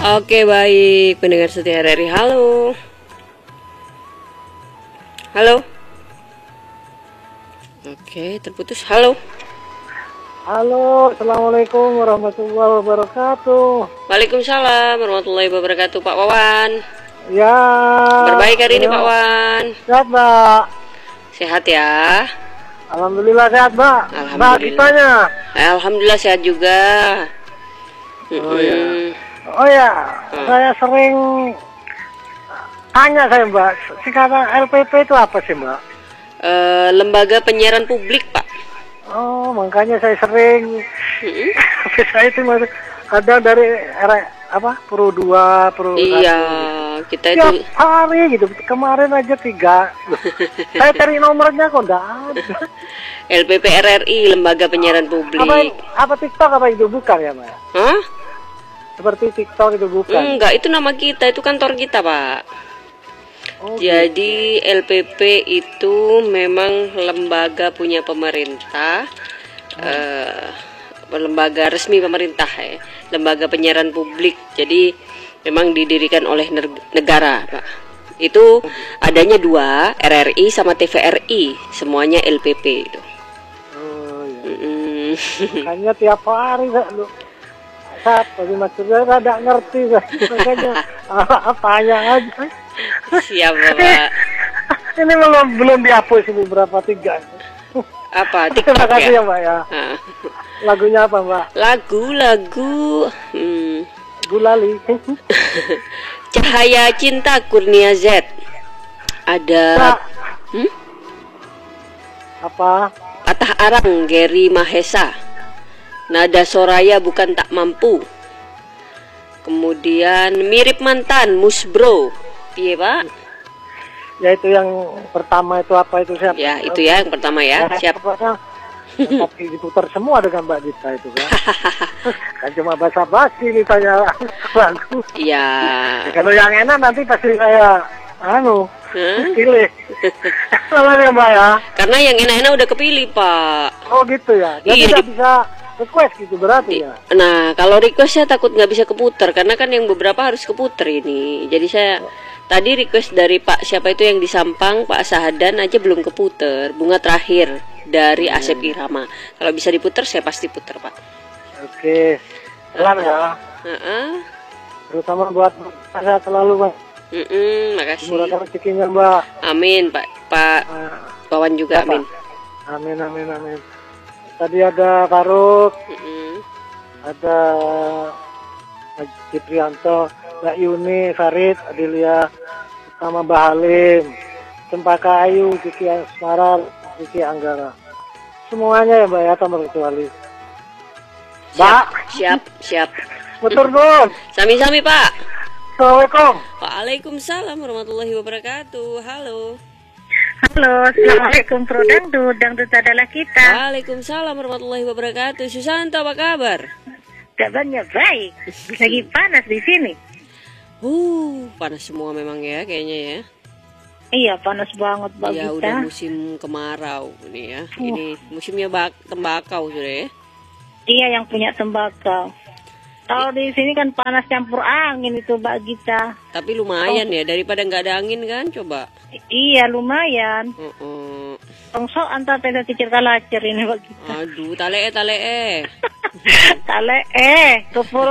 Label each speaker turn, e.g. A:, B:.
A: Oke, baik pendengar setia RRI, halo. Halo. Oke, terputus. Halo.
B: Halo, assalamualaikum warahmatullahi wabarakatuh.
A: Waalaikumsalam warahmatullahi wabarakatuh, Pak Wawan.
B: Ya.
A: Berbaik hari ini, Pak Wawan.
B: Sehat, Mbak.
A: Sehat ya.
B: Alhamdulillah sehat, Mbak. Mbak
A: Alhamdulillah.
B: kitanya.
A: Alhamdulillah sehat juga.
B: Oh ya, saya sering tanya saya, Mbak. Singkatan LPP itu apa sih, Mbak?
A: Lembaga penyiaran publik, Pak.
B: Oh, makanya saya sering. Saya itu masuk kadang dari Pro 2, Pro 1.
A: Iya, kita
B: Tiap
A: itu
B: hari gitu. Kemarin aja 3. Saya cari nomornya kok enggak ada.
A: LPP RRI, Lembaga Penyiaran Publik.
B: Apa TikTok apa itu bukan ya, Mbak?
A: Hah?
B: Seperti TikTok itu bukan?
A: Enggak, itu nama kita, itu kantor kita, Pak.
B: Oh,
A: Jadi LPP itu memang lembaga punya pemerintah, lembaga resmi pemerintah ya, lembaga penyiaran publik. Jadi memang didirikan oleh negara, Pak. Itu adanya 2, RRI sama TVRI, semuanya LPP itu.
B: Oh iya. Makanya tiap hari tapi maksudnya rada ngerti makanya tanya aja.
A: Siap, Bapak.
B: Ini belum dihapus ini berapa 3.
A: Apa?
B: Terima
A: TikTok
B: kasih
A: ya?
B: ya, Mbak ya.
A: Nah.
B: Lagunya apa, Mbak?
A: Lagu
B: Gulali.
A: Cahaya Cinta Kurnia Z. Ada
B: Apa?
A: Patah Arang Geri Mahesa. Nada Soraya Bukan Tak Mampu. Kemudian Mirip Mantan Musbro. Iya, Pak?
B: Ya itu yang pertama itu apa itu siapa?
A: Ya, itu ya yang pertama ya. Siap.
B: Tapi diputar semua dengan Mbak Dita itu kan. Kan cuma basa-basi ditanya lagu.
A: Iya.
B: Kalau yang enak nanti pasti saya pilih. Salah ya, Mbak ya.
A: Karena yang enak-enak udah kepilih, Pak.
B: Oh gitu ya. Jadi
A: Iya,
B: tidak bisa request gitu berarti ya.
A: Nah, kalau request saya takut nggak bisa keputar karena kan yang beberapa harus keputar ini. Jadi saya tadi request dari Pak siapa itu yang di Sampang, Pak Sahadan aja belum keputar. Bunga Terakhir dari Asep Irama. Kalau bisa diputar saya pasti putar, Pak.
B: Oke. Selamat ya. Terutama buat saya selalu, Mbak.
A: Makasih.
B: Murahkan rezekinya, Mbak.
A: Amin, Pak Wawan juga, amin.
B: Amin. Tadi ada Faruk, ada Ciprianto, Mbak Yuni, Farid, Adelia, sama Mbak Halim, Cempaka Ayu, Kiki Asmara, Kiki Anggara. Semuanya ya, Mbak ya, tanpa kecuali. Mbak.
A: Siap.
B: Betul, Bun.
A: Sami-sami, Pak.
B: Assalamualaikum.
A: Waalaikumsalam warahmatullahi wabarakatuh. Halo.
C: Halo, assalamualaikum Pro Dangdut, Dangdut adalah kita.
A: Waalaikumsalam warahmatullahi wabarakatuh. Susanto, apa kabar?
C: Kabarnya baik, lagi panas di sini.
A: Panas semua memang ya kayaknya ya.
C: Iya, panas banget Mbak
A: Ya
C: Gita.
A: udah musim kemarau ini ya. Ini musimnya tembakau sudah ya.
C: Iya, yang punya tembakau. Kalau di sini kan panas campur angin itu Mbak Gita.
A: Tapi lumayan ya daripada nggak ada angin kan, coba.
C: Iya, lumayan. Tongso antar tesa cicir kalacer ini Mbak Gita.
A: Aduh, tale.
C: Tale kepul